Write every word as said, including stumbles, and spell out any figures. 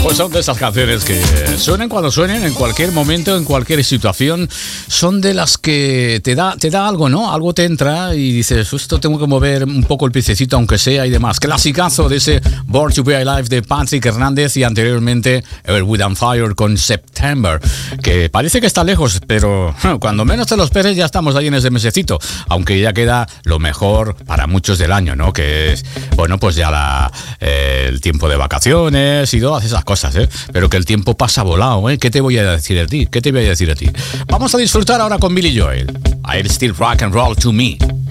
Pues son de esas canciones que suenen cuando suenen, en cualquier momento, en cualquier situación. Son de las que te da, te da algo, ¿no? Algo te entra y dices, esto tengo que mover un poco el piececito aunque sea y demás. Clasicazo de ese Born to Be Alive de Patrick Hernández y anteriormente With and Fire con September, que parece que está lejos, pero cuando menos te lo esperes ya estamos ahí en ese mesecito, aunque ya queda lo mejor para muchos del año, ¿no? Que es, bueno, pues ya la, eh, el tiempo de vacaciones y todas esas cosas. Cosas, ¿eh? Pero que el tiempo pasa volado, ¿eh? ¿Qué te voy a decir a ti? ¿Qué te voy a decir a ti? Vamos a disfrutar ahora con Billy Joel. I'll still rock and roll to me.